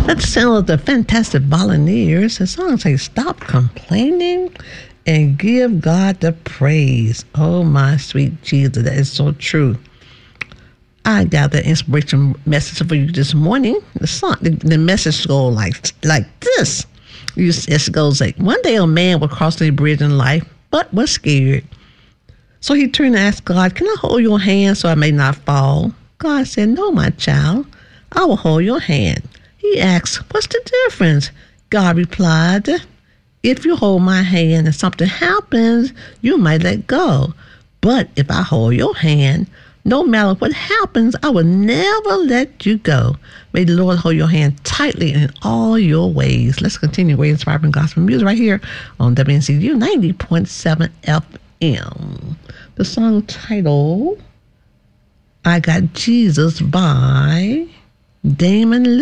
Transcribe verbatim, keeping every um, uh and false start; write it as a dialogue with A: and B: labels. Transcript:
A: That's the sound of the Fantastic Volunteers. The song says, "Stop complaining and give God the praise." Oh, my sweet Jesus, that is so true. I got the inspiration message for you this morning. The song, the, the message goes like like this. You, it goes like, "One day a man was crossing a bridge in life, but was scared. So he turned and asked God, 'Can I hold your hand so I may not fall?' God said, 'No, my child, I will hold your hand.' He asked, 'What's the difference?' God replied, 'If you hold my hand and something happens, you might let go. But if I hold your hand, no matter what happens, I will never let you go. May the Lord hold your hand tightly in all your ways." Let's continue with inspiring gospel music right here on W N C U ninety point seven F M. The song titled, "I Got Jesus" by Damon